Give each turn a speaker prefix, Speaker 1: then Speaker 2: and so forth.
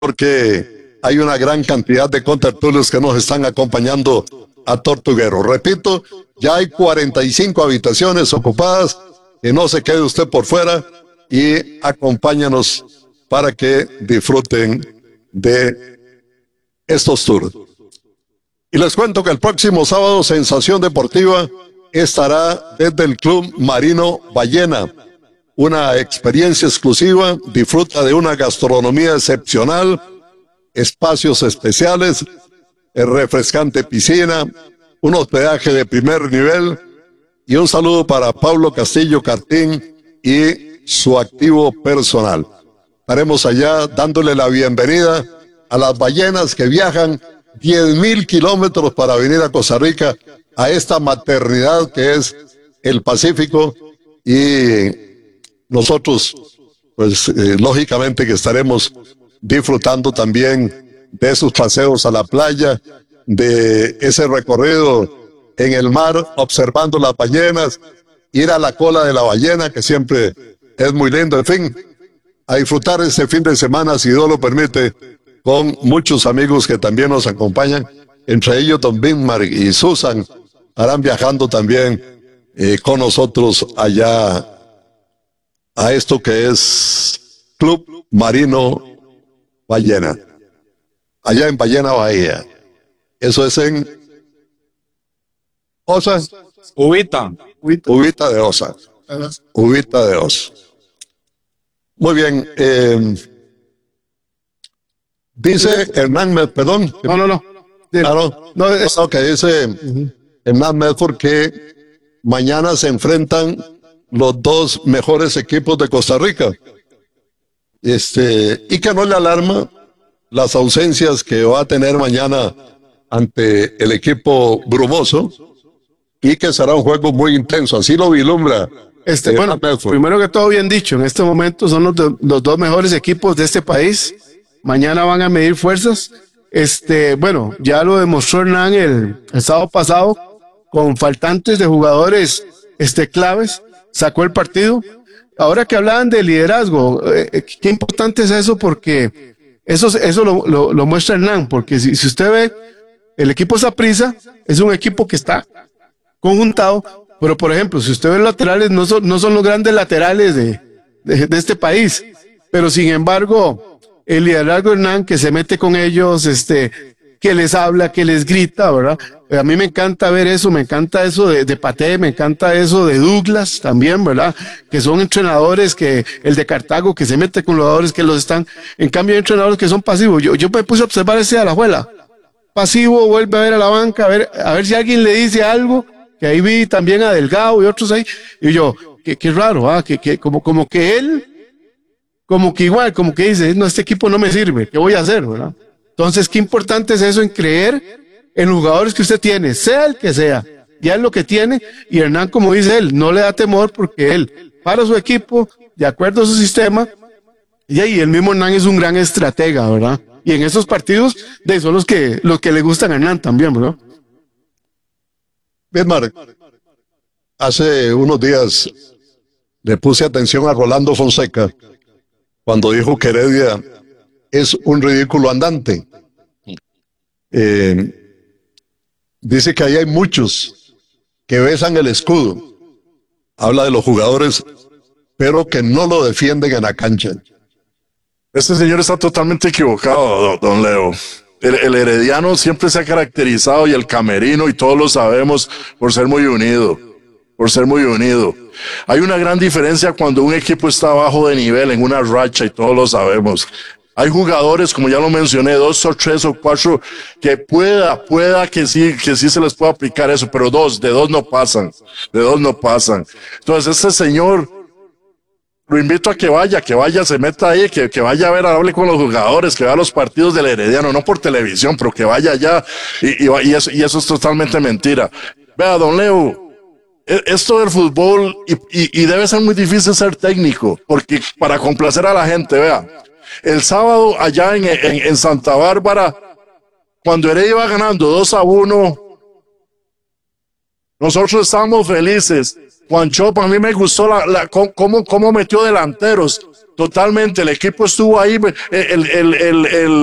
Speaker 1: porque hay una gran cantidad de contertulios que nos están acompañando a Tortuguero. Repito, ya hay 45 habitaciones ocupadas, que no se quede usted por fuera y acompáñanos para que disfruten de estos tours. Y les cuento que el próximo sábado Sensación Deportiva estará desde el Club Marino Ballena. Una experiencia exclusiva, disfruta de una gastronomía excepcional, espacios especiales, refrescante piscina, un hospedaje de primer nivel y un saludo para Pablo Castillo Cartín y su activo personal. Estaremos allá dándole la bienvenida a las ballenas que viajan 10.000 kilómetros para venir a Costa Rica, a esta maternidad que es el Pacífico, y nosotros, pues lógicamente que estaremos disfrutando también de esos paseos a la playa, de ese recorrido en el mar, observando las ballenas, ir a la cola de la ballena, que siempre es muy lindo. En fin, a disfrutar este fin de semana, si Dios lo permite, con muchos amigos que también nos acompañan, entre ellos don Bigmar y Susan, estarán viajando también con nosotros allá a esto que es Club Marino Ballena, allá en Ballena Bahía. Eso es en Osa.
Speaker 2: Uvita
Speaker 1: De Osa. Uvita de Osa. Muy bien. Dice Hernán, perdón.
Speaker 2: No.
Speaker 1: Claro. No, es lo que dice Hernán Medford, que mañana se enfrentan los dos mejores equipos de Costa Rica. Y que no le alarma las ausencias que va a tener mañana ante el equipo brumoso, y que será un juego muy intenso. Así lo vislumbra.
Speaker 2: Bueno, primero que todo, bien dicho, en este momento son los dos mejores equipos de este país. Mañana van a medir fuerzas. Bueno, ya lo demostró Hernán el sábado pasado, con faltantes de jugadores claves, sacó el partido. Ahora que hablaban de liderazgo, qué importante es eso, porque eso lo muestra Hernán, porque si usted ve, el equipo Saprissa es un equipo que está conjuntado, pero por ejemplo, si usted ve los laterales, no son los grandes laterales de este país, pero sin embargo, el liderazgo de Hernán, que se mete con ellos, que les habla, que les grita, ¿verdad? A mí me encanta ver eso, me encanta eso de Paté, me encanta eso de Douglas también, ¿verdad? Que son entrenadores, que el de Cartago, que se mete con los jugadores que los están. En cambio, hay entrenadores que son pasivos. Yo me puse a observar ese de Alajuela. Pasivo, vuelve a ver a la banca, a ver si alguien le dice algo, que ahí vi también a Delgado y otros ahí, y yo, qué raro, como que él, como que igual, como que dice, no, este equipo no me sirve, ¿qué voy a hacer, verdad? Entonces, qué importante es eso, en creer en los jugadores que usted tiene, sea el que sea, ya es lo que tiene, y Hernán, como dice él, no le da temor, porque él, para su equipo, de acuerdo a su sistema, y el mismo Hernán es un gran estratega, ¿verdad? Y en esos partidos, son los que le gustan a Hernán también, ¿verdad?
Speaker 1: Bien, Marc, hace unos días le puse atención a Rolando Fonseca cuando dijo que Heredia es un ridículo andante. Dice que ahí hay muchos que besan el escudo. Habla de los jugadores, pero que no lo defienden en la cancha.
Speaker 3: Este señor está totalmente equivocado, don Leo. El herediano siempre se ha caracterizado, y el camerino, y todos lo sabemos, por ser muy unido. Hay una gran diferencia cuando un equipo está bajo de nivel, en una racha, y todos lo sabemos. Hay jugadores, como ya lo mencioné, 2 o 3 o 4, que pueda que sí se les pueda aplicar eso, pero de dos no pasan. Entonces, este señor, lo invito a que vaya, se meta ahí, que vaya a ver, hable con los jugadores, que vea los partidos del Herediano, no por televisión, pero que vaya allá, y eso es totalmente mentira. Vea, don Leo, esto del fútbol, y debe ser muy difícil ser técnico, porque para complacer a la gente, vea, el sábado allá en Santa Bárbara, cuando Heredia iba ganando 2-1, nosotros estábamos felices, Juancho, a mí me gustó cómo metió delanteros. Totalmente, el equipo estuvo ahí, el